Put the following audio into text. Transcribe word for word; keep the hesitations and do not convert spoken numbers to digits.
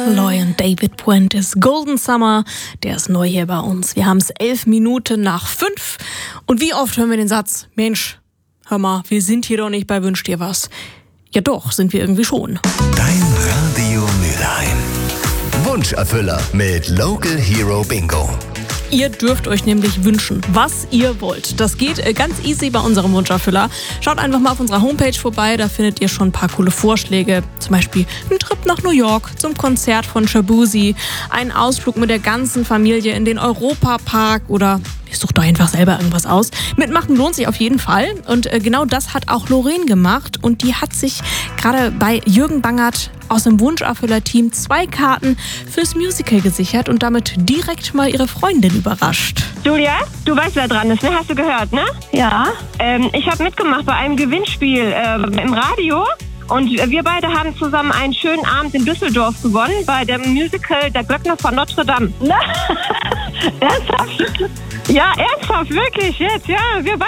Loy und David Puentes, Golden Summer, der ist neu hier bei uns. Wir haben es elf Minuten nach fünf. Und wie oft hören wir den Satz, Mensch, hör mal, wir sind hier doch nicht bei Wünsch dir was. Ja doch, sind wir irgendwie schon. Dein Radio Mülheim. Wunscherfüller mit Local Hero Bingo. Ihr dürft euch nämlich wünschen, was ihr wollt. Das geht ganz easy bei unserem Wunscherfüller. Schaut einfach mal auf unserer Homepage vorbei, da findet ihr schon ein paar coole Vorschläge. Zum Beispiel ein Trip nach New York zum Konzert von Shabuzi, einen Ausflug mit der ganzen Familie in den Europapark oder ihr sucht doch einfach selber irgendwas aus. Mitmachen lohnt sich auf jeden Fall und genau das hat auch Lorraine gemacht und die hat sich gerade bei Jürgen Bangert aus dem Wunscherfüller-Team zwei Karten fürs Musical gesichert und damit direkt mal ihre Freundin überrascht. Julia, du weißt, wer dran ist, ne? Hast du gehört, ne? Ja. Ähm, ich habe mitgemacht bei einem Gewinnspiel äh, im Radio und wir beide haben zusammen einen schönen Abend in Düsseldorf gewonnen bei dem Musical Der Glöckner von Notre Dame. Na, ernsthaft? Ja, ernsthaft, wirklich, jetzt, ja. Wir